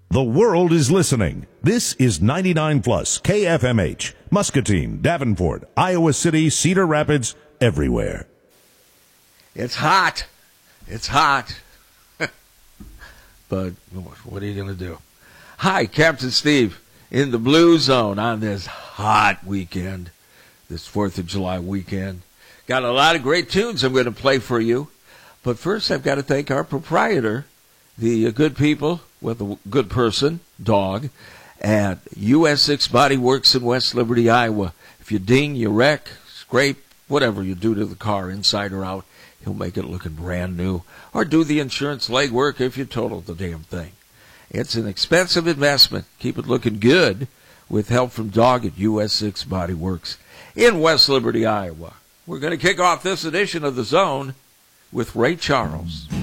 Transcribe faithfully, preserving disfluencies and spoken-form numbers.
The world is listening. This is ninety-nine plus K F M H, Muscatine, Davenport, Iowa City, Cedar Rapids, everywhere. It's hot. It's hot. But what are you going to do? Hi, Captain Steve in the Blue Zone on this hot weekend, this fourth of July weekend. Got a lot of great tunes I'm going to play for you. But first, I've got to thank our proprietor, the good people with a good person, dog, at U S six Body Works in West Liberty, Iowa. If you ding, you wreck, scrape, whatever you do to the car, inside or out, he'll make it looking brand new. Or do the insurance legwork if you total the damn thing. It's an expensive investment. Keep it looking good with help from Dog at U S six Body Works in West Liberty, Iowa. We're going to kick off this edition of The Zone with Ray Charles.